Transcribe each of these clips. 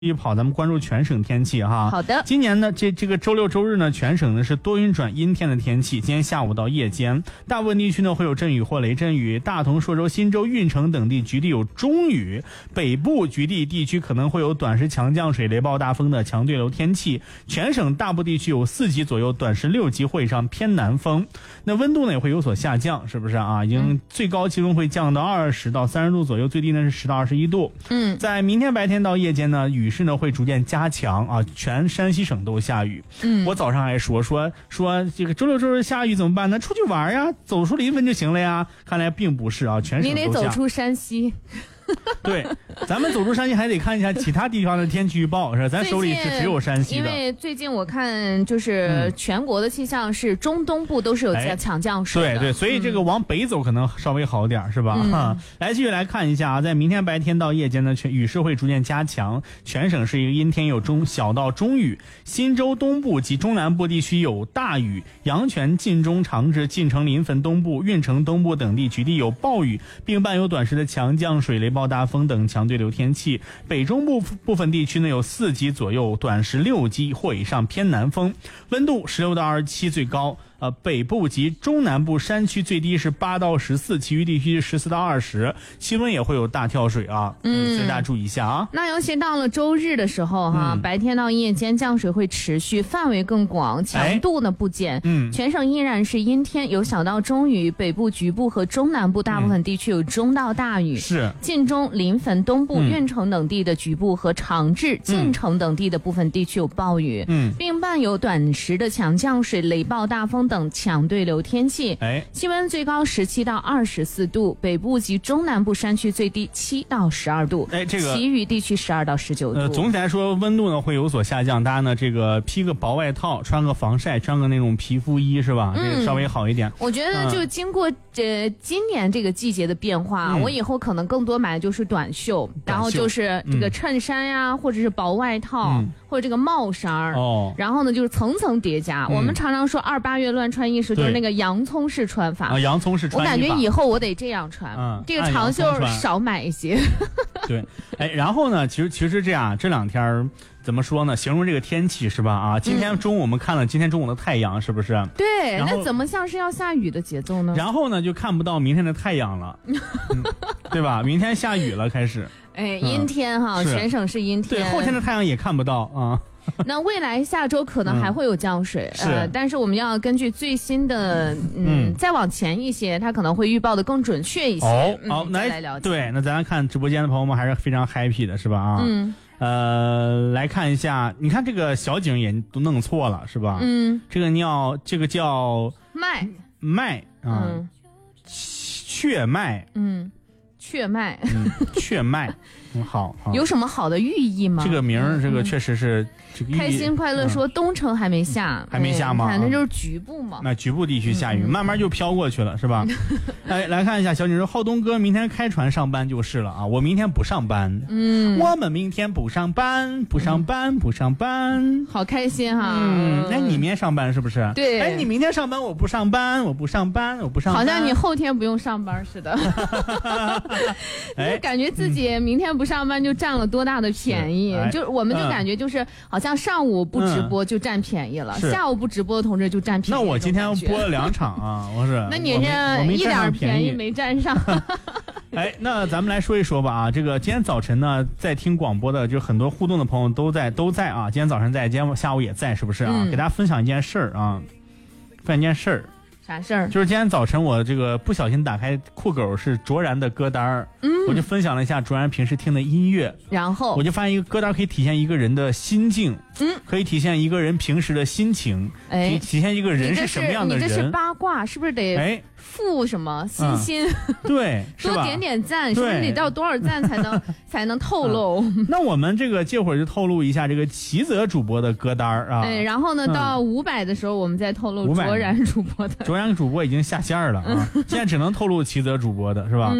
一跑，咱们关注全省天气哈。 好的， 今年呢，这个周六周日呢，全省呢是多云转阴天的天气。今天下午到夜间，大部分地区呢会有阵雨或雷阵雨，大同、朔州、新州、运城等地局地有中雨，北部局地区可能会有短时强降水、雷暴大风的强对流天气。全省大部地区有4级左右，短时6级或以上偏南风。那温度呢也会有所下降，是不是啊？已经最高气温会降到20到30度左右，最低呢是10到21度。在明天白天到夜间呢，雨势呢会逐渐加强啊，全山西省都下雨。我早上还说这个周六周日下雨怎么办呢？出去玩呀，走出临汾就行了呀。看来并不是啊，全省都下。 你得走出山西。 对，咱们走出山西还得看一下其他地方的天气预报，是吧？咱手里是只有山西的。 因为最近我看就是全国的气象是中东部都是有强降水的。 对，所以这个往北走可能稍微好点，是吧？来继续来看一下啊，在明天白天到夜间呢，雨势会逐渐加强，全省是一个阴天，有小到中雨，新州东部及中南部地区有大雨，阳泉、晋中、长治、晋城、临汾东部、运城东部等地局地有暴雨，并伴有短时的强降水、雷暴大风等强对流天气。北中部分地区呢有4级左右，短时6级或以上偏南风，温度16到27最高。北部及中南部山区最低是8到14，其余地区14到20，气温也会有大跳水啊。所以大家注意一下啊。 那尤其到了周日的时候哈，白天到夜间降水会持续，范围更广，强度呢不减。全省依然是阴天，有小到中雨，北部局部和中南部大部分地区有中到大雨。 是晋中、临汾东部、运城等地的局部和长治、晋城等地的部分地区有暴雨，并伴有短时的强降水、雷暴大风等强对流天气。气温最高17到24度，北部及中南部山区最低7到12度，其余地区12到19度。 总体来说温度呢会有所下降，大家呢这个披个薄外套，穿个防晒，穿个那种皮肤衣，是吧？这个稍微好一点。 我觉得就经过今年这个季节的变化，我以后可能更多买的就是短袖，然后就是这个衬衫呀，或者是薄外套，或者这个帽衫然后呢就是层层叠加。我们常常说28月乱穿衣时就是那个洋葱式穿法洋葱式穿衣法。 我感觉以后我得这样穿，这个长袖少买一些。 对，然后呢，其实这样，这2天怎么说呢？形容这个天气是吧？啊，今天中午我们看了今天中午的太阳，是不是？ 对，那怎么像是要下雨的节奏呢？ 然后呢，就看不到明天的太阳了，对吧？明天下雨了，开始。 阴天哈，全省是阴天。 对，后天的太阳也看不到啊。 那未来下周可能还会有降水，但是我们要根据最新的，再往前一些，它可能会预报的更准确一些。 好， 来了解。 对，那咱看直播间的朋友们还是非常 happy 的，是吧？啊，来看一下，你看这个小景也都弄错了，是吧？这个叫麦啊，雀麦， 雀麦， 雀麦，好， 有什么好的寓意吗？ 这个名儿，这个确实是这个开心快乐说东城还没下， 还没下吗？ 反正就是局部嘛。 那局部地区下雨，慢慢就飘过去了，是吧？来看一下，小景说浩东哥明天开船上班就是了啊，我明天不上班。我们明天不上班，好开心哈。 你明天上班是不是？ 对。 你明天上班，我不上班。 好像你后天不用上班似的。就感觉自己明天不上班就占了多大的便宜，我们就感觉就是好像上午不直播就占便宜了，下午不直播的同志就占便宜。 那我今天播了2场啊，我是。 那你这一点便宜没占上。 那咱们来说一说吧啊，这个今天早晨呢，在听广播的就很多互动的朋友都在啊，今天早上在，今天下午也在，是不是啊？给大家分享一件事儿啊， 啥事儿？ 就是今天早晨我这个不小心打开酷狗是卓然的歌单我就分享了一下卓然平时听的音乐， 然后我就发现一个歌单可以体现一个人的心境，可以体现一个人平时的心情，体现一一个人是什么样的人。 你这是八卦，是不是得付什么心？ 对， 多点赞，是不是得到多少赞才能透露？ 那我们这会儿就透露一下这个齐泽主播的歌单啊。 然后呢，到500的时候，我们再透露卓然主播的。 卓然主播已经下线了啊，现在只能透露齐泽主播的是吧？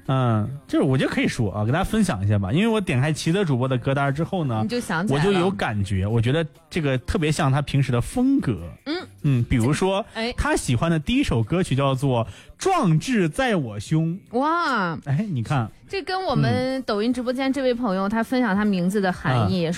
就是我觉得可以说啊，给大家分享一下吧。因为我点开齐泽主播的歌单之后呢， 你就想起来了，我就有感觉，我觉得这个特别像他平时的风格。比如说，他喜欢的第一首歌曲叫做《壮志在我胸》。 哇， 你看， 这跟我们抖音直播间这位朋友他分享他名字的含义